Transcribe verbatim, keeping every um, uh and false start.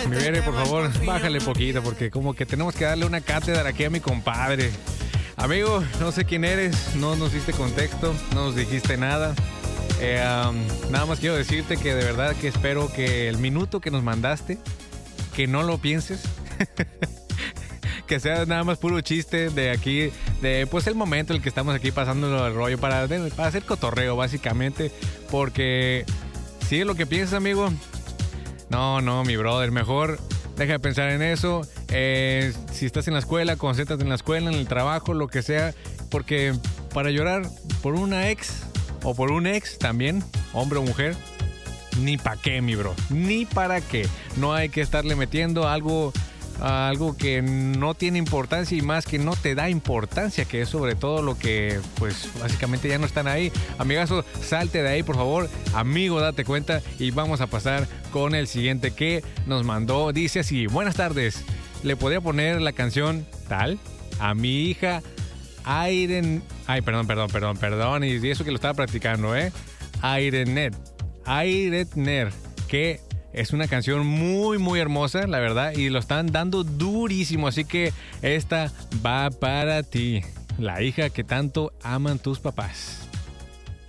Mi Bere, por favor, bájale poquito porque como que tenemos que darle una cátedra aquí a mi compadre. Amigo, no sé quién eres, no nos diste contexto, no nos dijiste nada. Eh, um, nada más quiero decirte que de verdad que espero que el minuto que nos mandaste, que no lo pienses, que sea nada más puro chiste de aquí, de pues el momento en el que estamos aquí pasándolo el rollo para, para hacer cotorreo básicamente, porque si es lo que piensas, amigo, no, no, mi brother, mejor deja de pensar en eso. Eh, si estás en la escuela, concéntrate en la escuela, en el trabajo, lo que sea, porque para llorar por una ex o por un ex también, hombre o mujer, ni pa' qué, mi bro, ni para qué. No hay que estarle metiendo algo, algo que no tiene importancia y más que no te da importancia, que es sobre todo lo que, pues, básicamente ya no están ahí. Amigazo, salte de ahí, por favor. Amigo, date cuenta y vamos a pasar con el siguiente que nos mandó. Dice así: buenas tardes. Le podría poner la canción tal a mi hija Airen... Ay, perdón, perdón, perdón, perdón. Y eso que lo estaba practicando, ¿eh? Airenet. Airetner. Que es una canción muy, muy hermosa, la verdad. Y lo están dando durísimo. Así que esta va para ti. La hija que tanto aman tus papás.